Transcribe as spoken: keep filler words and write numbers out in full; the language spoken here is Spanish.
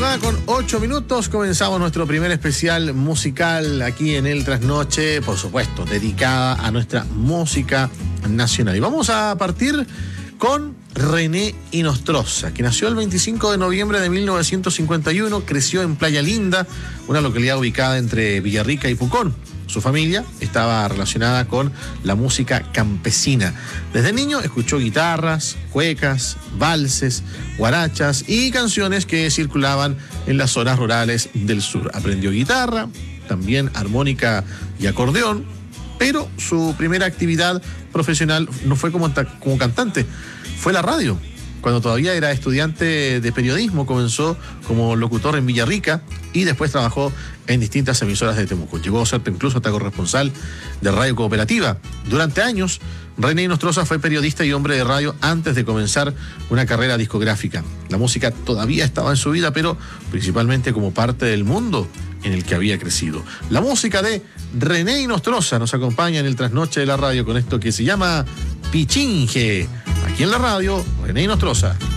mañana con ocho minutos comenzamos nuestro primer especial musical aquí en El Trasnoche, por supuesto, dedicada a nuestra música nacional. Y vamos a partir con René Inostroza, que nació el veinticinco de noviembre de mil novecientos cincuenta y uno, creció en Playa Linda, una localidad ubicada entre Villarrica y Pucón. Su familia estaba relacionada con la música campesina. Desde niño escuchó guitarras, cuecas, valses, guarachas y canciones que circulaban en las zonas rurales del sur. Aprendió guitarra, también armónica y acordeón, pero su primera actividad profesional no fue como, como cantante, fue la radio. Cuando todavía era estudiante de periodismo, comenzó como locutor en Villarrica y después trabajó en distintas emisoras de Temuco. Llegó a ser incluso hasta corresponsal de Radio Cooperativa. Durante años, René Inostroza fue periodista y hombre de radio antes de comenzar una carrera discográfica. La música todavía estaba en su vida, pero principalmente como parte del mundo en el que había crecido. La música de René Inostroza nos acompaña en el trasnoche de la radio con esto que se llama Pichinje. Aquí en la radio, René Inostroza.